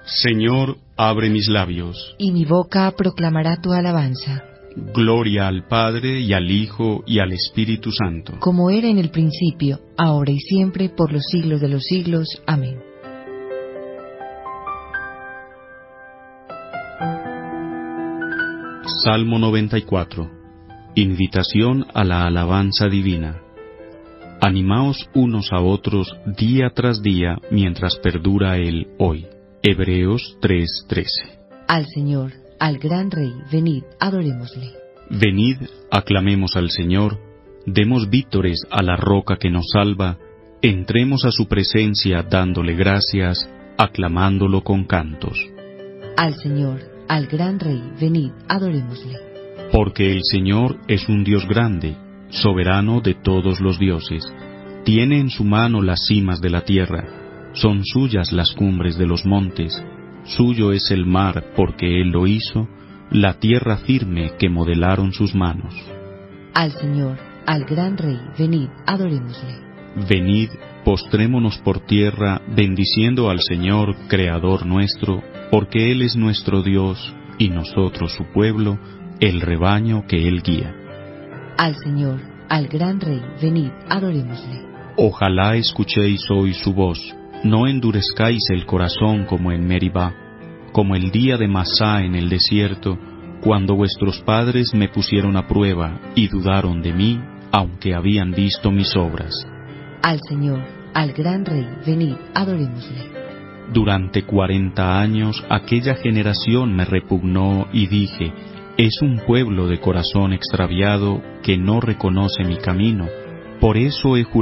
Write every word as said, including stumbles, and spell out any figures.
Señor, abre mis labios, y mi boca proclamará tu alabanza. Gloria al Padre, y al Hijo, y al Espíritu Santo. Como era en el principio, ahora y siempre, por los siglos de los siglos. Amén. Salmo noventa y cuatro. Invitación a la alabanza divina. Animaos unos a otros día tras día mientras perdura el hoy. Hebreos tres trece. Al Señor, al gran Rey, venid, adorémosle. Venid, aclamemos al Señor, demos vítores a la roca que nos salva, entremos a su presencia dándole gracias, aclamándolo con cantos. Al Señor, al gran Rey, venid, adorémosle. Porque el Señor es un Dios grande, soberano de todos los dioses. Tiene en su mano las cimas de la tierra, son suyas las cumbres de los montes. Suyo es el mar porque Él lo hizo, la tierra firme que modelaron sus manos. Al Señor, al gran Rey, venid, adorémosle. Venid, postrémonos por tierra, bendiciendo al Señor, Creador nuestro, porque Él es nuestro Dios, y nosotros su pueblo, el rebaño que Él guía. Al Señor, al gran Rey, venid, adorémosle. Ojalá escuchéis hoy su voz, no endurezcáis el corazón como en Meribá, como el día de Masá en el desierto, cuando vuestros padres me pusieron a prueba y dudaron de mí, aunque habían visto mis obras. Al Señor, al gran Rey, venid, adorémosle. Durante cuarenta años aquella generación me repugnó y dije, es un pueblo de corazón extraviado que no reconoce mi camino, por eso he jurado